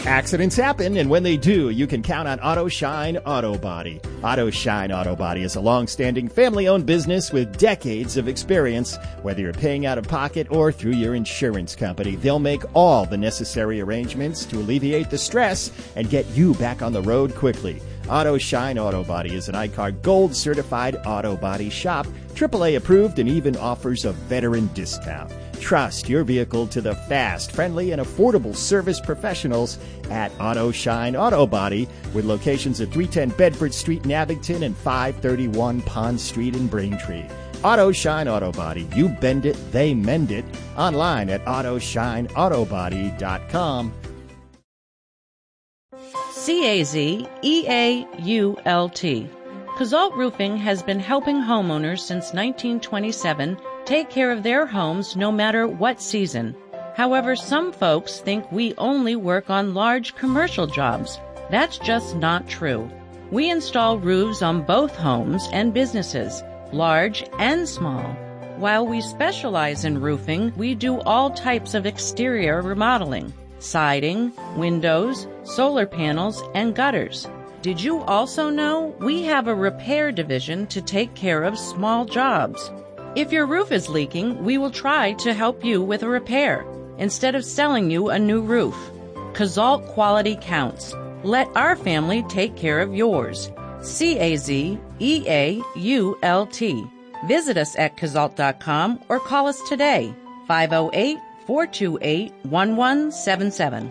Accidents happen, and when they do, you can count on Auto Shine Auto Body. Auto Shine Auto Body is a long-standing family-owned business with decades of experience. Whether you're paying out of pocket or through your insurance company, they'll make all the necessary arrangements to alleviate the stress and get you back on the road quickly. Auto Shine Auto Body is an ICAR Gold certified auto body shop, AAA approved, and even offers a veteran discount. Trust your vehicle to the fast, friendly, and affordable service professionals at Auto Shine Auto Body, with locations at 310 Bedford Street in Abington and 531 Pond Street in Braintree. Auto Shine Auto Body. You bend it, they mend it. Online at AutoshineAutobody.com. CAZEAULT. Cazalt Roofing has been helping homeowners since 1927 take care of their homes no matter what season. However, some folks think we only work on large commercial jobs. That's just not true. We install roofs on both homes and businesses, large and small. While we specialize in roofing, we do all types of exterior remodeling, siding, windows, solar panels, and gutters. Did you also know we have a repair division to take care of small jobs? If your roof is leaking, we will try to help you with a repair instead of selling you a new roof. Cazalt quality counts. Let our family take care of yours. CAZEAULT. Visit us at Cazalt.com or call us today, 508-428-1177.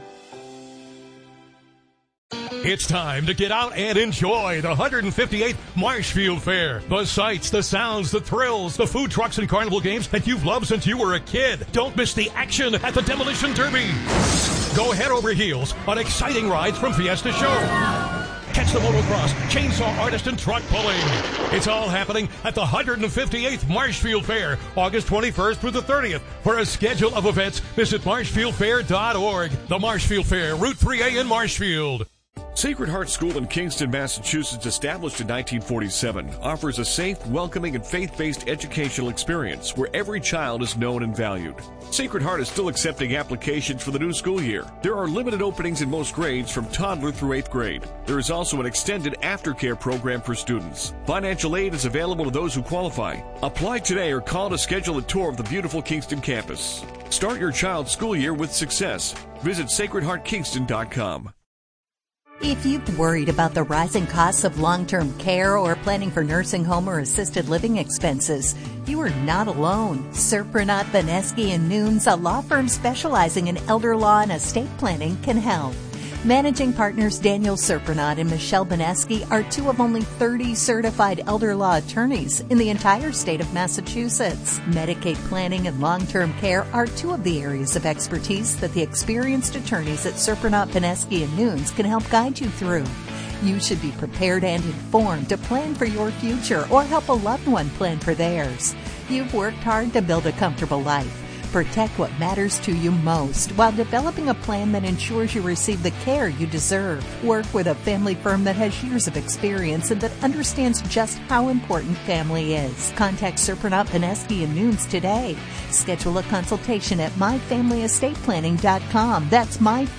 It's time to get out and enjoy the 158th Marshfield Fair. The sights, the sounds, the thrills, the food trucks and carnival games that you've loved since you were a kid. Don't miss the action at the Demolition Derby. Go head over heels on exciting rides from Fiesta Show. Catch the motocross, chainsaw artist, and truck pulling. It's all happening at the 158th Marshfield Fair, August 21st through the 30th. For a schedule of events, visit marshfieldfair.org. The Marshfield Fair, Route 3A in Marshfield. Sacred Heart School in Kingston, Massachusetts, established in 1947, offers a safe, welcoming, and faith-based educational experience where every child is known and valued. Sacred Heart is still accepting applications for the new school year. There are limited openings in most grades from toddler through 8th grade. There is also an extended aftercare program for students. Financial aid is available to those who qualify. Apply today or call to schedule a tour of the beautiful Kingston campus. Start your child's school year with success. Visit sacredheartkingston.com. If you've worried about the rising costs of long-term care or planning for nursing home or assisted living expenses, you are not alone. Surprenant, Beneski & Nunes, a law firm specializing in elder law and estate planning, can help. Managing partners Daniel Surprenant and Michelle Beneski are two of only 30 certified elder law attorneys in the entire state of Massachusetts. Medicaid planning and long-term care are two of the areas of expertise that the experienced attorneys at Surprenant, Beneski & Nunes can help guide you through. You should be prepared and informed to plan for your future or help a loved one plan for theirs. You've worked hard to build a comfortable life. Protect what matters to you most while developing a plan that ensures you receive the care you deserve. Work with a family firm that has years of experience and that understands just how important family is. Contact Surprenant, Beneski & Nunes today. Schedule a consultation at myfamilyestatePlanning.com. That's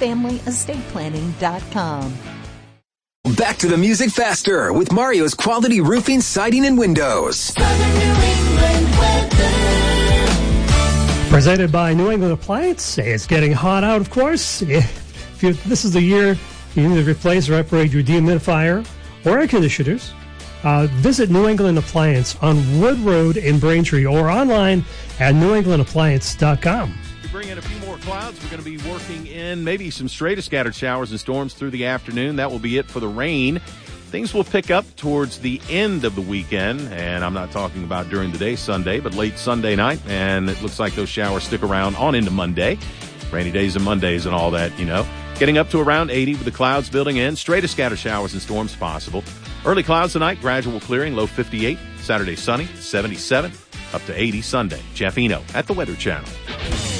myfamilyestatePlanning.com. Back to the music faster with Mario's Quality Roofing, Siding, and Windows. Southern New England weather. Presented by New England Appliance. It's getting hot out, of course. This is the year you need to replace or upgrade your dehumidifier or air conditioners. Visit New England Appliance on Wood Road in Braintree or online at newenglandappliance.com. Bring in a few more clouds. We're going to be working in maybe some stray to scattered showers and storms through the afternoon. That will be it for the rain. Things will pick up towards the end of the weekend, and I'm not talking about during the day Sunday, but late Sunday night, and it looks like those showers stick around on into Monday. Rainy days and Mondays and all that, you know. Getting up to around 80 with the clouds building in. Stray to scattered showers and storms possible. Early clouds tonight, gradual clearing, low 58. Saturday sunny, 77. Up to 80 Sunday. Jeff Eno at the Weather Channel.